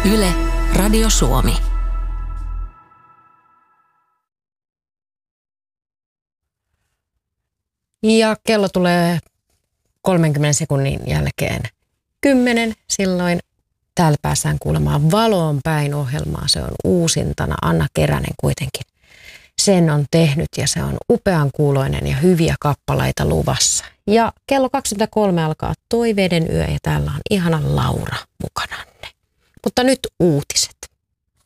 Yle, Radio Suomi. Ja kello tulee 30 sekunnin jälkeen 10. Silloin täällä päästään kuulemaan Valoon päin -ohjelmaa. Se on uusintana. Anna Keränen kuitenkin sen on tehnyt ja se on upean kuuloinen ja hyviä kappaleita luvassa. Ja kello 23 alkaa Toiveiden yö ja täällä on ihana Laura mukananne. Mutta nyt uutiset.